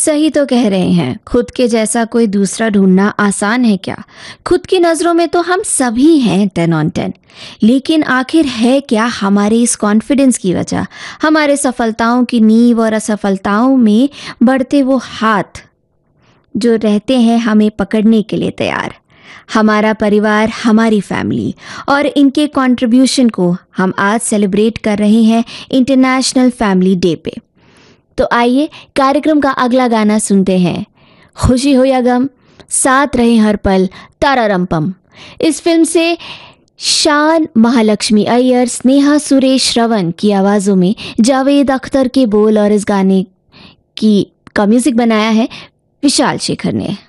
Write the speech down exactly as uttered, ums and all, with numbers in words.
सही तो कह रहे हैं, खुद के जैसा कोई दूसरा ढूंढना आसान है क्या? खुद की नज़रों में तो हम सभी हैं टेन ऑन टेन। लेकिन आखिर है क्या हमारे इस कॉन्फिडेंस की वजह, हमारे सफलताओं की नींव और असफलताओं में बढ़ते वो हाथ जो रहते हैं हमें पकड़ने के लिए तैयार। हमारा परिवार, हमारी फैमिली और इनके कंट्रीब्यूशन को हम आज सेलिब्रेट कर रहे हैं इंटरनेशनल फैमिली डे पे। तो आइए कार्यक्रम का अगला गाना सुनते हैं। खुशी हो या गम, साथ रहे हर पल, तारारंपम। इस फिल्म से शान महालक्ष्मी अय्यर, स्नेहा सुरेश श्रवण की आवाज़ों में जावेद अख्तर के बोल और इस गाने की का म्यूज़िक बनाया है विशाल शेखर ने।